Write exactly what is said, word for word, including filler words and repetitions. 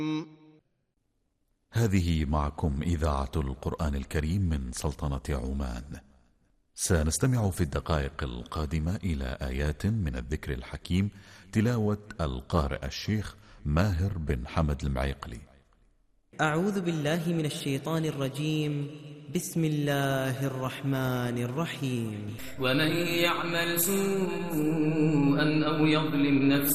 هذه معكم إذاعة القرآن الكريم من سلطنة عمان. سنستمع في الدقائق القادمة إلى آيات من الذكر الحكيم، تلاوة القارئ الشيخ ماهر بن حمد المعيقلي. أعوذ بالله من الشيطان الرجيم. بسم الله الرحمن الرحيم. ومن يعمل سوءا أو يظلم نفسه